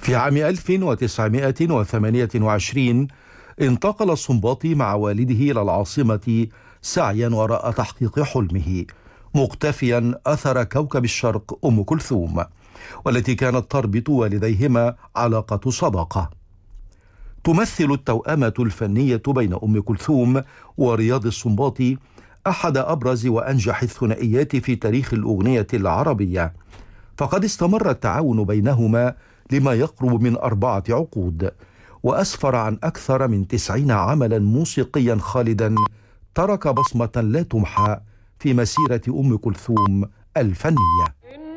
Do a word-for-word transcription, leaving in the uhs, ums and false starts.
في عام ألف وتسعمائة وثمانية وعشرين انتقل السنباطي مع والده إلى العاصمة سعيا وراء تحقيق حلمه، مقتفيا أثر كوكب الشرق أم كلثوم، والتي كانت تربط والديهما علاقة صداقة. تمثل التوأمة الفنية بين أم كلثوم ورياض السنباطي أحد أبرز وأنجح الثنائيات في تاريخ الأغنية العربية، فقد استمر التعاون بينهما لما يقرب من أربعة عقود، وأسفر عن أكثر من تسعين عملا موسيقيا خالدا ترك بصمة لا تمحى في مسيرة أم كلثوم الفنية.